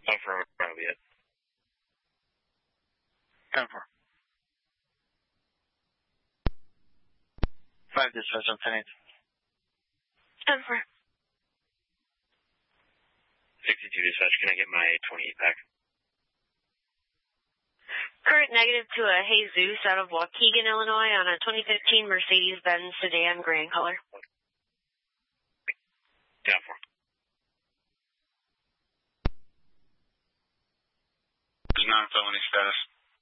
Confirm probably it. 10-4. 5 dispatch on 10-8. 10-4. 62 dispatch, can I get my 28 back? Current negative to a Jesus out of Waukegan, Illinois on a 2015 Mercedes-Benz sedan gray in color. 10-4. There's non-felony status.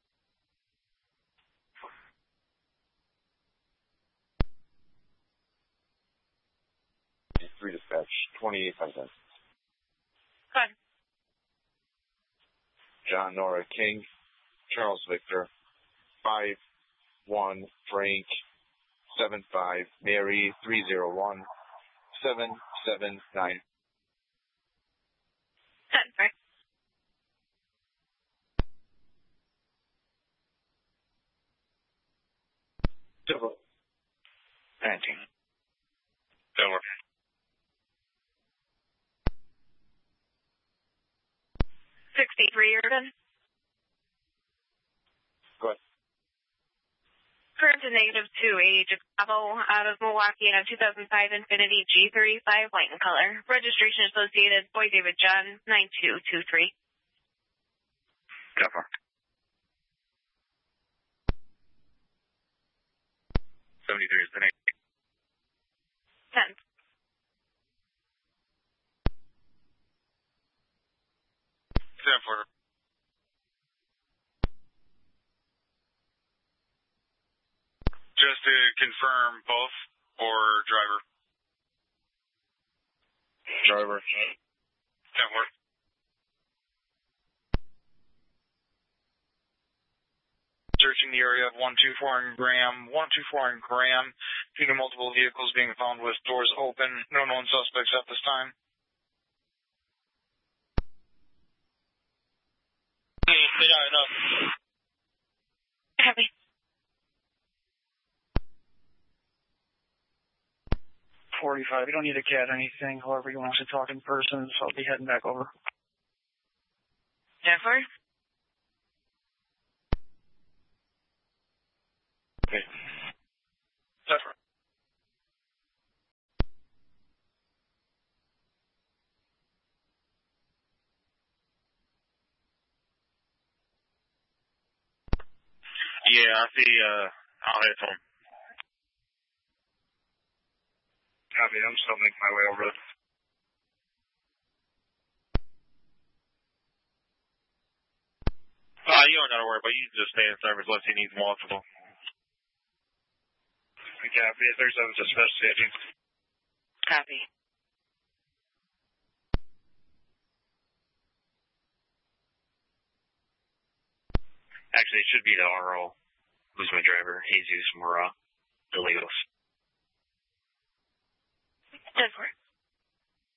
3 dispatch, 28 510. Good. John Nora King, Charles Victor, 5-1 Frank, 7-5 Mary, 301 779. 10-4. Double. 19. Over. 63 urban. Go ahead. Current to negative to a Chicago out of Milwaukee in a 2005 Infiniti G35 white in color. Registration associated Boy David John 9223. 10-4. 73 is the next. 10. 10-4. Just to confirm, both or driver? Driver. 10-4. Searching the area of 124 and Graham. 124 and Graham due to multiple vehicles being found with doors open. No known suspects at this time. Yeah, enough. Heavy. 45. You don't need to cat anything. However, you want to talk in person, so I'll be heading back over. 10-4. Okay. 10-4. Yeah, I see, I'll head home. Copy, I'm still making my way over. You don't gotta worry about it. You can just stay in service unless he needs multiple. Copy, 37 suspect staging. Copy. Actually, it should be the RO. Who's my driver? Jesus Mora. Illegals. 10-4.